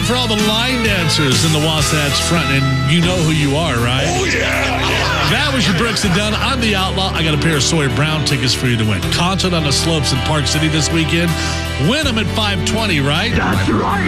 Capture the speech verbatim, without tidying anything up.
for all the line dancers in the Wasatch Front, and you know who you are, right? Oh, yeah, yeah. That was your Brooks and Dunn. I'm the Outlaw. I got a pair of Sawyer Brown tickets for you to win. Concert on the slopes in Park City this weekend. Win them at five twenty, right? That's right.